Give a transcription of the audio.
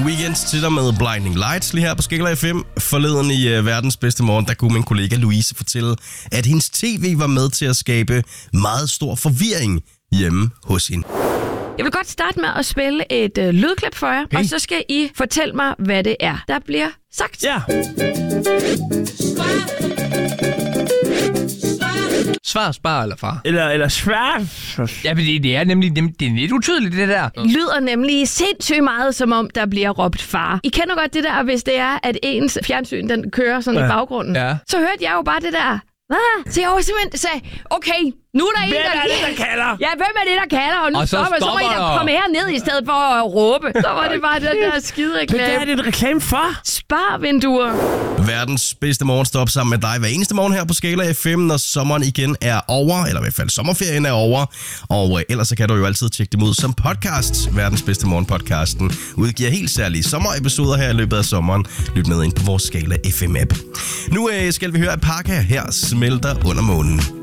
The Weeknd sitter med Blinding Lights lige her på Skala FM. Forleden i verdens bedste morgen, der kunne min kollega Louise fortælle, at hendes tv var med til at skabe meget stor forvirring hjemme hos hende. Jeg vil godt starte med at spille et lydklip for jer, og så skal I fortælle mig, hvad det er, der bliver sagt. Ja. Svar, spar eller far? Eller svar. Ja, men det er nemlig det er lidt utydeligt, det der. Lyder nemlig sindssygt meget, som om der bliver råbt far. I kender godt det der, hvis det er, at ens fjernsyn den kører sådan i baggrunden. Ja. Så hørte jeg jo bare det der. Hvad? Så jeg var simpelthen sagde, okay, nu er der en, der kalder? Ja, hvem er det, der kalder? Og nu og så må I da komme herned i stedet for at råbe. Så var det bare den der skide reklame. Hvad er det en reklame for? Sparvinduer. Verdens bedste morgenstop sammen med dig hver eneste morgen her på Skala FM, når sommeren igen er over, eller i hvert fald sommerferien er over. Og ellers så kan du jo altid tjekke dem ud som podcast. Verdens bedste morgen podcasten udgiver helt særlige sommerepisoder her i løbet af sommeren. Lyt med ind på vores Skala FM app. Nu skal vi høre, at Parka her smelter under månen.